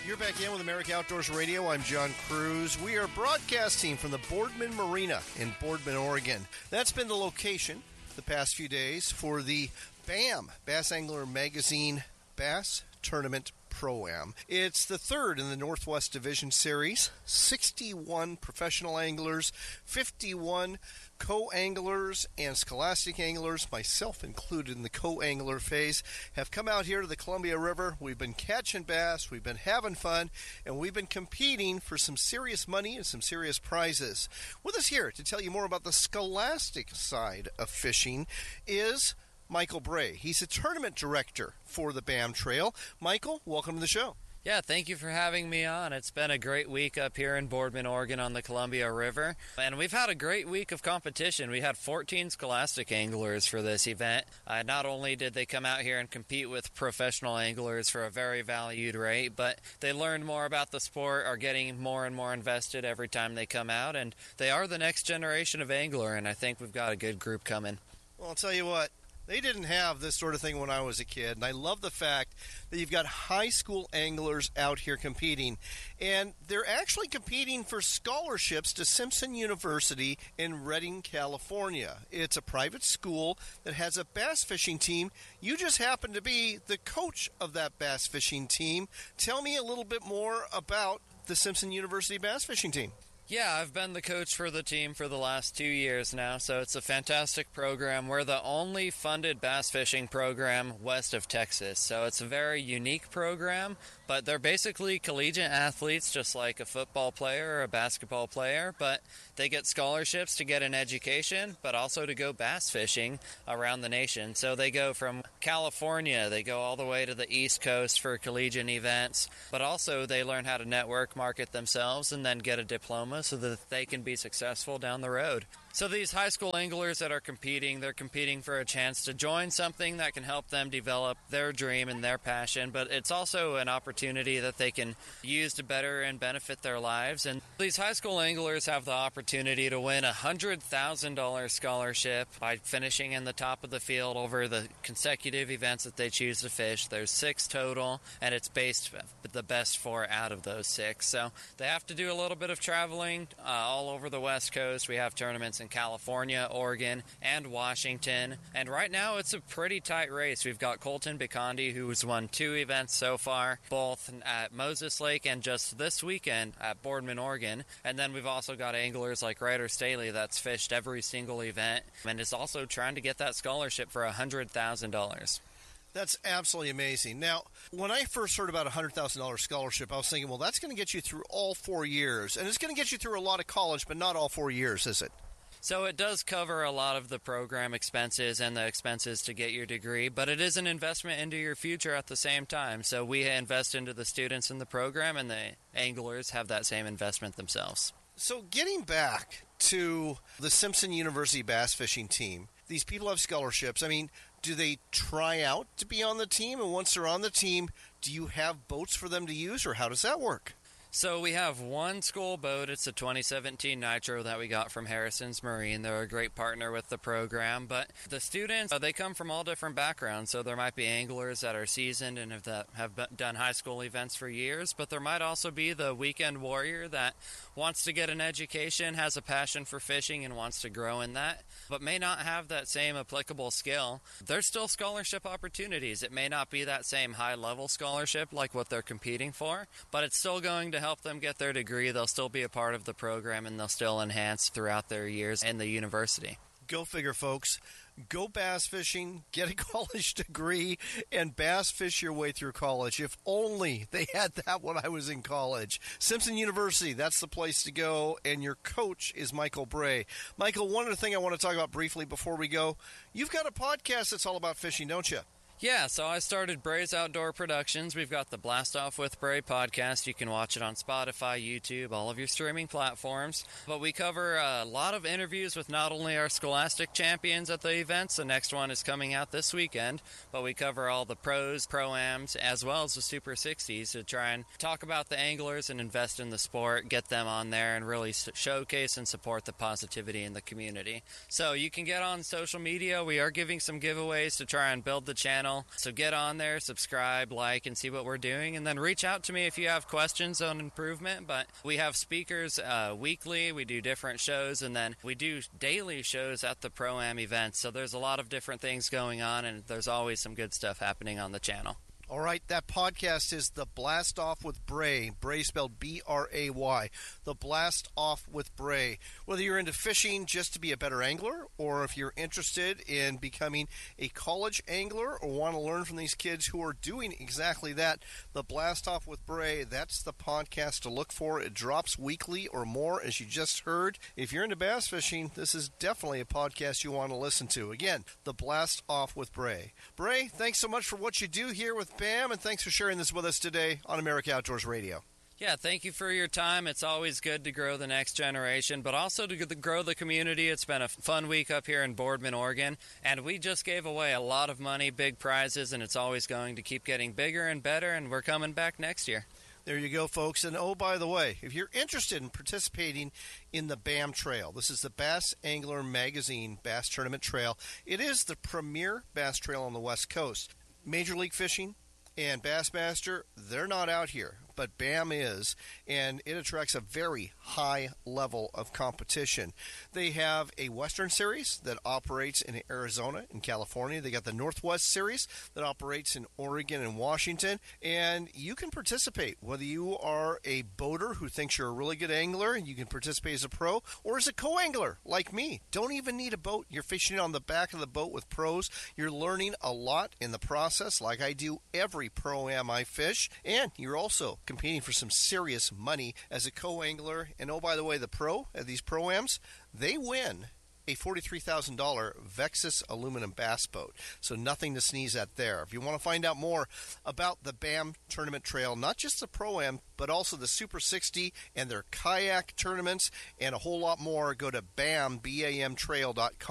You're back in with America Outdoors Radio. I'm John Cruz. We are broadcasting from the Boardman Marina in Boardman, Oregon. That's been the location the past few days for the BAM, Bass Angler Magazine Bass Tournament Pro-Am. It's the third in the Northwest Division Series. 61 professional anglers, 51 co-anglers and scholastic anglers, myself included in the co-angler phase, have come out here to the Columbia River. We've been catching bass, we've been having fun, and we've been competing for some serious money and some serious prizes. With us here to tell you more about the scholastic side of fishing is Michael Bray. He's a tournament director for the BAM Trail. Michael, welcome to the show. Yeah, thank you for having me on. It's been a great week up here in Boardman, Oregon on the Columbia River. And we've had a great week of competition. We had 14 scholastic anglers for this event. Not only did they come out here and compete with professional anglers for a very valued rate, but they learned more about the sport, are getting more and more invested every time they come out. And they are the next generation of angler, and I think we've got a good group coming. Well, I'll tell you what. They didn't have this sort of thing when I was a kid, and I love the fact that you've got high school anglers out here competing, and they're actually competing for scholarships to Simpson University in Redding, California. It's a private school that has a bass fishing team. You just happen to be the coach of that bass fishing team. Tell me a little bit more about the Simpson University bass fishing team. Yeah, I've been the coach for the team for the last 2 years now, so it's a fantastic program. We're the only funded bass fishing program west of Texas, so it's a very unique program, but they're basically collegiate athletes just like a football player or a basketball player, but they get scholarships to get an education, but also to go bass fishing around the nation. So they go from California, they go all the way to the East Coast for collegiate events, but also they learn how to network market themselves and then get a diploma so that they can be successful down the road. So these high school anglers that are competing, they're competing for a chance to join something that can help them develop their dream and their passion, but it's also an opportunity that they can use to better and benefit their lives. And these high school anglers have the opportunity to win a $100,000 scholarship by finishing in the top of the field over the consecutive events that they choose to fish. There's 6 total, and it's based the best 4 out of those 6. So they have to do a little bit of traveling all over the West Coast. We have tournaments in California, Oregon, and Washington. And right now, it's a pretty tight race. We've got Colton Bikondi, who's won 2 events so far, both at Moses Lake and just this weekend at Boardman, Oregon. And then we've also got anglers like Ryder Staley that's fished every single event and is also trying to get that scholarship for $100,000. That's absolutely amazing. Now, when I first heard about a $100,000 scholarship, I was thinking, well, that's going to get you through all 4 years. And it's going to get you through a lot of college, but not all 4 years, is it? So it does cover a lot of the program expenses and the expenses to get your degree, but it is an investment into your future at the same time. So we invest into the students in the program, and the anglers have that same investment themselves. So getting back to the Simpson University bass fishing team, these people have scholarships. I mean, do they try out to be on the team? And once they're on the team, do you have boats for them to use, or how does that work? So we have one school boat. It's a 2017 Nitro that we got from Harrison's Marine. They're a great partner with the program. But the students, they come from all different backgrounds. So there might be anglers that are seasoned and have done high school events for years. But there might also be the weekend warrior that wants to get an education, has a passion for fishing, and wants to grow in that, but may not have that same applicable skill. There's still scholarship opportunities. It may not be that same high-level scholarship like what they're competing for, but it's still going to help them get their degree. They'll still be a part of the program, and they'll still enhance throughout their years in the university. Go figure, folks. Go bass fishing, get a college degree, and bass fish your way through college. If only they had that when I was in college. Simpson University, that's the place to go, and your coach is Michael Bray. Michael, one other thing I want to talk about briefly before we go. You've got a podcast that's all about fishing, don't you? Yeah, so I started Bray's Outdoor Productions. We've got the Blast Off with Bray podcast. You can watch it on Spotify, YouTube, all of your streaming platforms. But we cover a lot of interviews with not only our Scholastic champions at the events, the next one is coming out this weekend, but we cover all the pros, pro-ams, as well as the Super 60s to try and talk about the anglers and invest in the sport, get them on there, and really showcase and support the positivity in the community. So you can get on social media. We are giving some giveaways to try and build the channel channel. So get on there, subscribe, like, and see what we're doing. And then reach out to me if you have questions on improvement. But we have speakers weekly. We do different shows. And then we do daily shows at the Pro-Am events. So there's a lot of different things going on. And there's always some good stuff happening on the channel. All right, that podcast is The Blast Off with Bray. Bray spelled B-R-A-Y. The Blast Off with Bray. Whether you're into fishing just to be a better angler, or if you're interested in becoming a college angler or want to learn from these kids who are doing exactly that, The Blast Off with Bray, that's the podcast to look for. It drops weekly or more, as you just heard. If you're into bass fishing, this is definitely a podcast you want to listen to. Again, The Blast Off with Bray. Bray, thanks so much for what you do here with BAM, and thanks for sharing this with us today on America Outdoors Radio. Yeah, thank you for your time. It's always good to grow the next generation, but also to grow the community. It's been a fun week up here in Boardman, Oregon, and we just gave away a lot of money, big prizes, and it's always going to keep getting bigger and better, and we're coming back next year. There you go, folks. And oh, by the way, if you're interested in participating in the BAM Trail, this is the Bass Angler Magazine Bass Tournament Trail. It is the premier bass trail on the West Coast. Major League Fishing and Bassmaster, they're not out here, but BAM is, and it attracts a very high level of competition. They have a Western Series that operates in Arizona and California. They got the Northwest Series that operates in Oregon and Washington, and you can participate. Whether you are a boater who thinks you're a really good angler, you can participate as a pro, or as a co-angler like me. Don't even need a boat. You're fishing on the back of the boat with pros. You're learning a lot in the process, like I do every Pro-Am I fish, and you're also competing for some serious money as a co-angler. And oh, by the way, the pro at these Pro-Ams, they win a $43,000 Vexus aluminum bass boat. So nothing to sneeze at there. If you want to find out more about the BAM Tournament Trail, not just the Pro-Am, but also the Super 60 and their kayak tournaments and a whole lot more, go to BAMtrail.com.